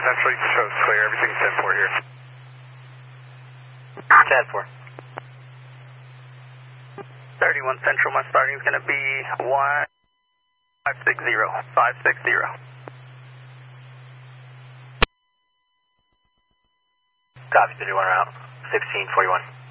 Central shows clear. Everything's 10-4 here. 10-4. 31 Central, my starting is going to be 560. 560. Copy, 31 route. 1641.